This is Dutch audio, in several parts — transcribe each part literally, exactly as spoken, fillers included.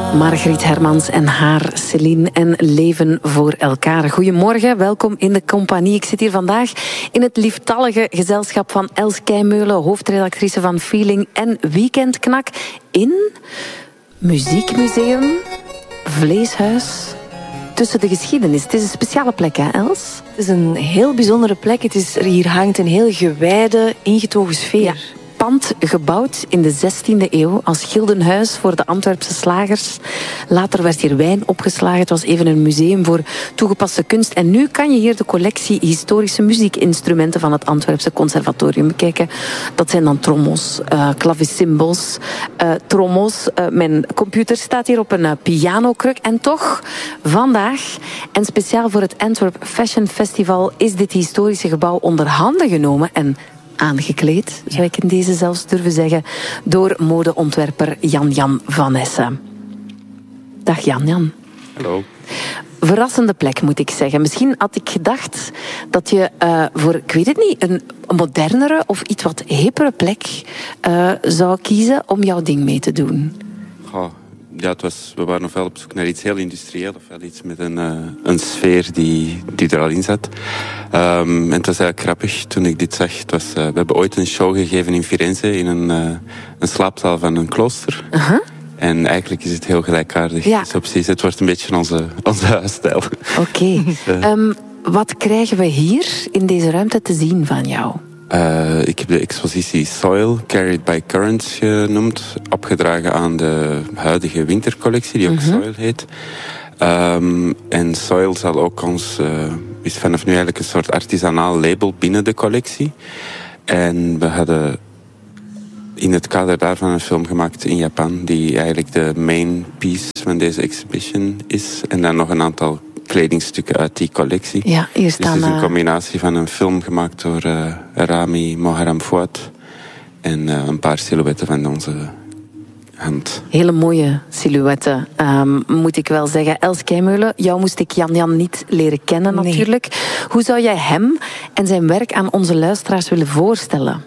Margriet Hermans en haar Céline en Leven voor elkaar. Goedemorgen, welkom in de compagnie. Ik zit hier vandaag in het lieftallige gezelschap van Els Keimeulen, hoofdredactrice van Feeling en Weekendknak in Muziekmuseum Vleeshuis tussen de geschiedenis. Het is een speciale plek, hè, Els? Het is een heel bijzondere plek. Het is, hier hangt een heel gewijde, ingetogen sfeer. Ja. Pand gebouwd in de zestiende eeuw als gildenhuis voor de Antwerpse slagers. Later werd hier wijn opgeslagen. Het was even een museum voor toegepaste kunst. En nu kan je hier de collectie historische muziekinstrumenten van het Antwerpse Conservatorium bekijken. Dat zijn dan trommels, uh, klavecimbals, uh, trommels. Uh, mijn computer staat hier op een uh, pianokruk. En toch, vandaag, en speciaal voor het Antwerp Fashion Festival, is dit historische gebouw onder handen genomen en aangekleed, zou ik in deze zelfs durven zeggen, door modeontwerper Jan-Jan van Essen. Dag Jan-Jan. Hallo. Verrassende plek, moet ik zeggen. Misschien had ik gedacht dat je uh, voor, ik weet het niet, een modernere of iets wat hippere plek uh, zou kiezen om jouw ding mee te doen. Goh, ja, het was, we waren ofwel op zoek naar iets heel industrieel, ofwel iets met een, uh, een sfeer die, die er al in zat. Um, en het was eigenlijk grappig toen ik dit zag. Het was, uh, we hebben ooit een show gegeven in Firenze in een, uh, een slaapzaal van een klooster. Uh-huh. En eigenlijk is het heel gelijkaardig. Ja. Dus precies, het wordt een beetje onze, onze huisstijl. Oké. Okay. uh. um, wat krijgen we hier in deze ruimte te zien van jou? Uh, ik heb de expositie Soil, Carried by Currents genoemd. Opgedragen aan de huidige wintercollectie, die ook uh-huh. Soil heet. Um, en Soil zal ook ons, uh, is vanaf nu eigenlijk een soort artisanaal label binnen de collectie. En we hadden in het kader daarvan een film gemaakt in Japan, die eigenlijk de main piece van deze exhibition is. En dan nog een aantal kledingstukken uit die collectie. Ja, hier staan, dus het is een uh... combinatie van een film gemaakt door uh, Rami Moharam Fouad en uh, een paar silhouetten van onze hand. Hele mooie silhouetten, um, moet ik wel zeggen. Els Keimeulen, jou moest ik Jan-Jan niet leren kennen natuurlijk. Nee. Hoe zou jij hem en zijn werk aan onze luisteraars willen voorstellen?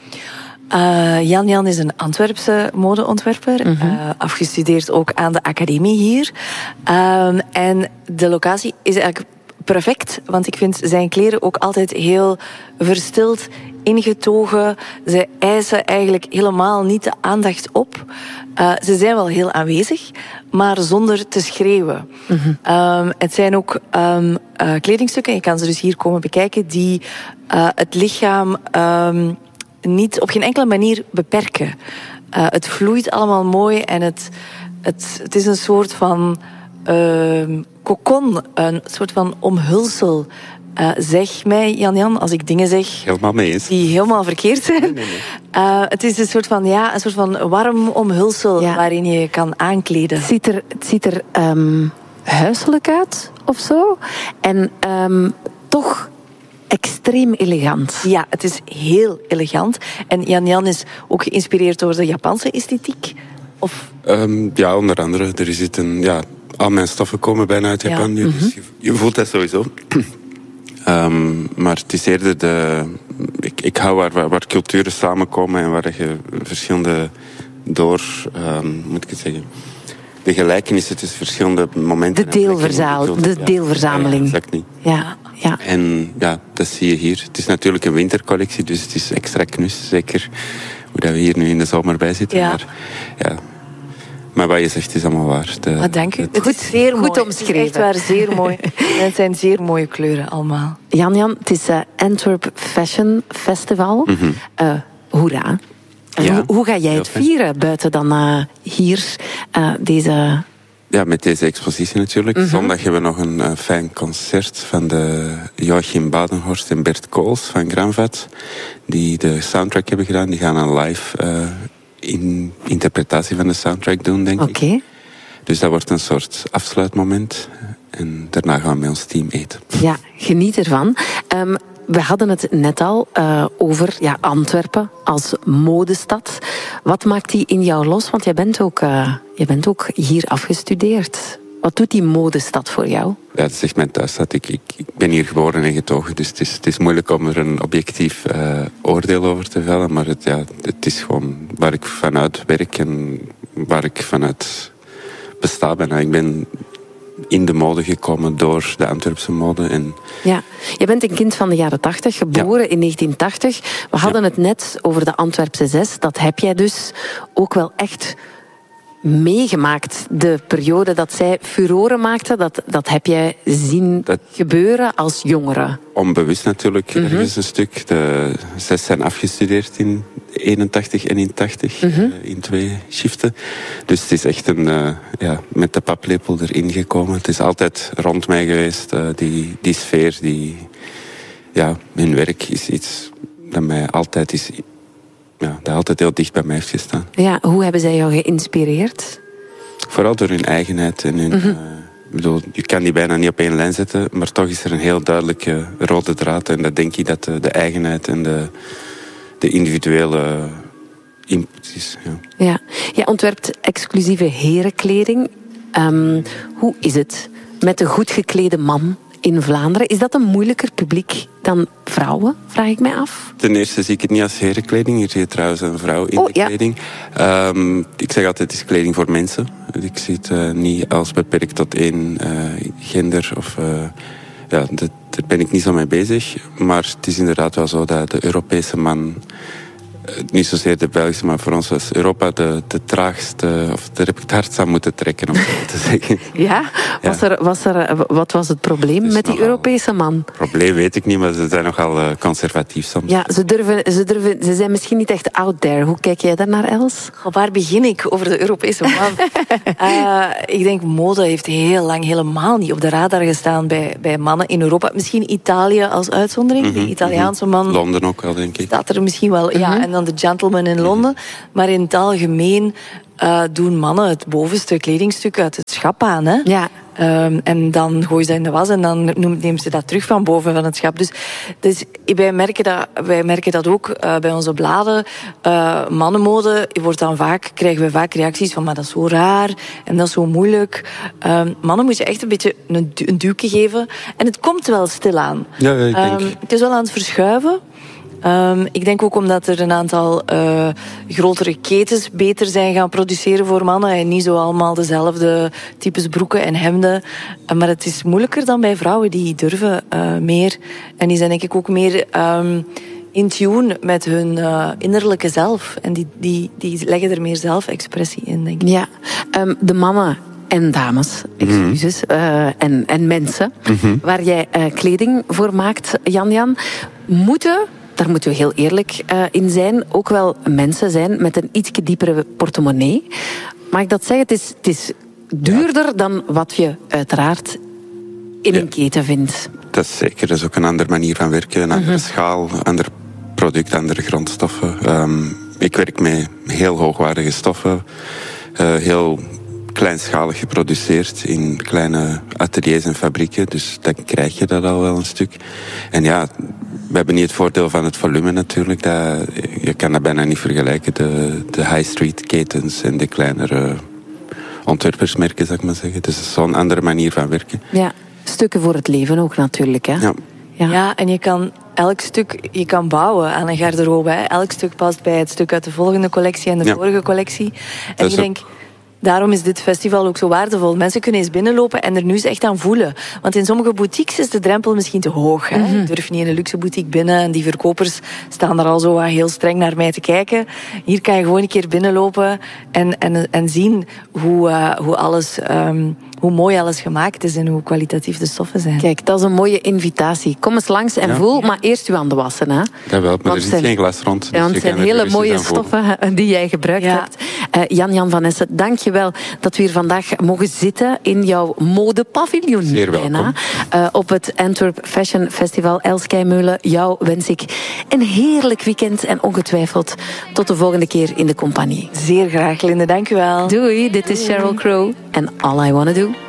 Uh, Jan-Jan is een Antwerpse modeontwerper. Uh-huh. Uh, afgestudeerd ook aan de academie hier. Uh, en de locatie is eigenlijk perfect, want ik vind zijn kleren ook altijd heel verstild, ingetogen. Ze eisen eigenlijk helemaal niet de aandacht op. Uh, ze zijn wel heel aanwezig, maar zonder te schreeuwen. Uh-huh. Um, het zijn ook um, uh, kledingstukken, je kan ze dus hier komen bekijken, die uh, het lichaam Um, niet op geen enkele manier beperken. Uh, het vloeit allemaal mooi en het, het, het is een soort van uh, kokon, een soort van omhulsel. Uh, zeg mij, Jan-Jan, als ik dingen zeg helemaal mee eens. Die helemaal verkeerd zijn. Nee, nee, nee. Uh, het is een soort van, ja, een soort van warm omhulsel, ja, waarin je je kan aankleden. Het ziet er, het ziet er um, huiselijk uit, of zo. En um, toch extreem elegant. Ja, het is heel elegant. En Jan-Jan is ook geïnspireerd door de Japanse esthetiek? Of? Um, ja, onder andere. Er zit een, ja, al mijn stoffen komen bijna uit Japan nu, ja. Dus je, je voelt dat sowieso. um, maar het is eerder de... Ik, ik hou waar, waar, waar culturen samenkomen en waar je verschillende door... Um, moet ik het zeggen... De gelijkenissen tussen verschillende momenten. De, deelverzaal, de ja, deelverzameling. Ja, exact niet. Ja, ja. En ja, dat zie je hier. Het is natuurlijk een wintercollectie, dus het is extra knus. Zeker hoe dat we hier nu in de zomer bij zitten. Ja. Maar, ja. maar wat je zegt is allemaal waar. De, oh, dank u. Het, het is zeer goed mooi. omschreven. Het is echt waar, zeer mooi. En het zijn zeer mooie kleuren allemaal. Jan-Jan, het is uh, Antwerp Fashion Festival. Mm-hmm. Uh, hoera. Ja, hoe, hoe ga jij het vieren buiten dan uh, hier uh, deze... Ja, met deze expositie natuurlijk. Mm-hmm. Zondag hebben we nog een uh, fijn concert van de Joachim Badenhorst en Bert Kools van Granvat, die de soundtrack hebben gedaan. Die gaan een live uh, in interpretatie van de soundtrack doen, denk okay. ik. Oké. Dus dat wordt een soort afsluitmoment. En daarna gaan we met ons team eten. Ja, geniet ervan. Um, We hadden het net al uh, over ja, Antwerpen als modestad. Wat maakt die in jou los? Want jij bent ook, uh, jij bent ook hier afgestudeerd. Wat doet die modestad voor jou? Ja, het is echt mijn thuisstad. Ik, ik, ik ben hier geboren en getogen. Dus het is, het is moeilijk om er een objectief uh, oordeel over te vellen. Maar het, ja, het is gewoon waar ik vanuit werk en waar ik vanuit bestaat bijna. Ik ben in de mode gekomen door de Antwerpse mode. En ja, je bent een kind van de jaren tachtig, geboren ja. in negentien tachtig. We hadden ja. het net over de Antwerpse zes. Dat heb jij dus ook wel echt meegemaakt. De periode dat zij furoren maakte, dat, dat heb jij zien dat gebeuren als jongere. Onbewust natuurlijk, mm-hmm. ergens een stuk. De zes zijn afgestudeerd in eenentachtig en in tachtig, mm-hmm. uh, in twee shiften. Dus het is echt een, uh, ja, met de paplepel erin gekomen. Het is altijd rond mij geweest, uh, die, die sfeer, die, ja, hun werk is iets dat mij altijd is... Ja, dat altijd heel dicht bij mij heeft gestaan. Ja, hoe hebben zij jou geïnspireerd? Vooral door hun eigenheid. En hun, mm-hmm. uh, ik bedoel, je kan die bijna niet op één lijn zetten, maar toch is er een heel duidelijke rode draad. En dat denk ik dat de, de eigenheid en de, de individuele input is. Ja. Ja. Jij ontwerpt exclusieve herenkleding. Um, hoe is het met een goed geklede man in Vlaanderen? Is dat een moeilijker publiek dan vrouwen, vraag ik mij af? Ten eerste zie ik het niet als herenkleding. Hier zie je trouwens een vrouw in oh, de kleding. Ja. Um, ik zeg altijd, het is kleding voor mensen. Ik zie het uh, niet als beperkt tot één uh, gender. Of, uh, ja, dat, daar ben ik niet zo mee bezig. Maar het is inderdaad wel zo dat de Europese man... Niet zozeer de Belgische, maar voor ons was Europa de, de traagste, of de het hardst zou moeten trekken, om zo te zeggen. Ja? Was ja. Er, was er, wat was het probleem dus met die Europese man? Probleem weet ik niet, maar ze zijn nogal uh, conservatief soms. Ja, ze, durven, ze, durven, ze zijn misschien niet echt out there. Hoe kijk jij daar naar, Els? Goh, waar begin ik over de Europese man? uh, ik denk, mode heeft heel lang helemaal niet op de radar gestaan bij, bij mannen in Europa. Misschien Italië als uitzondering. Mm-hmm, de Italiaanse man... Mm-hmm. Londen ook wel, denk ik. Staat er misschien wel, mm-hmm. ja. En dan de gentleman in Londen. Maar in het algemeen uh, doen mannen het bovenste kledingstuk uit het schap aan. Hè? Ja. Um, en dan gooien ze dat in de was en dan nemen ze dat terug van boven van het schap. Dus, dus wij, merken dat, wij merken dat ook uh, bij onze bladen. Uh, mannenmode wordt dan vaak, krijgen we vaak reacties van maar dat is zo raar en dat is zo moeilijk. Um, mannen moet je echt een beetje een, du- een duwtje geven. En het komt wel stilaan. Ja, ik denk. Um, het is wel aan het verschuiven. Um, ik denk ook omdat er een aantal uh, grotere ketens beter zijn gaan produceren voor mannen en niet zo allemaal dezelfde types broeken en hemden. Uh, maar het is moeilijker dan bij vrouwen, die durven uh, meer. En die zijn denk ik ook meer um, in tune met hun uh, innerlijke zelf. En die, die, die leggen er meer zelfexpressie in, denk ik. Ja, um, de mannen en dames, excuses, mm-hmm. uh, en, en mensen, mm-hmm. waar jij uh, kleding voor maakt, Jan-Jan, moeten... Daar moeten we heel eerlijk uh, in zijn. Ook wel mensen zijn met een iets diepere portemonnee. Mag ik dat zeggen? Het is, het is duurder ja. dan wat je uiteraard in ja. een keten vindt. Dat is zeker. Dat is ook een andere manier van werken. Een andere mm-hmm. schaal, ander product, andere grondstoffen. Um, ik werk met heel hoogwaardige stoffen. Uh, heel kleinschalig geproduceerd in kleine ateliers en fabrieken. Dus dan krijg je dat al wel een stuk. En ja... We hebben niet het voordeel van het volume natuurlijk. Dat, je kan dat bijna niet vergelijken. De, de high street ketens en de kleinere ontwerpersmerken, zou ik maar zeggen. Dus het is zo'n andere manier van werken. Ja, stukken voor het leven ook natuurlijk. Hè? Ja. Ja. ja, en je kan elk stuk je kan bouwen aan een garderobe. Hè. Elk stuk past bij het stuk uit de volgende collectie en de ja. vorige collectie. En ik denk... Daarom is dit festival ook zo waardevol. Mensen kunnen eens binnenlopen en er nu eens echt aan voelen. Want in sommige boutiques is de drempel misschien te hoog. Hè? Mm-hmm. Ik durf niet in een luxe boutique binnen en die verkopers staan er al zo heel streng naar mij te kijken. Hier kan je gewoon een keer binnenlopen en, en, en zien hoe, uh, hoe, alles, um, hoe mooi alles gemaakt is en hoe kwalitatief de stoffen zijn. Kijk, dat is een mooie invitatie. Kom eens langs en ja. voel, maar eerst je handen wassen. Hè? Ja, wel, maar want er zit zijn, geen glas rond. Dus ja, want het zijn hele mooie stoffen die jij gebruikt ja. hebt. Uh, Jan-Jan van Essen, dank je wel dat we hier vandaag mogen zitten in jouw modepaviljoen. Zeer welkom. Uh, op het Antwerp Fashion Festival. Els Keimeulen, jou wens ik een heerlijk weekend en ongetwijfeld tot de volgende keer in de compagnie. Zeer graag, Linde. Dank u wel. Doei, dit is Sheryl Crow en All I Wanna Do.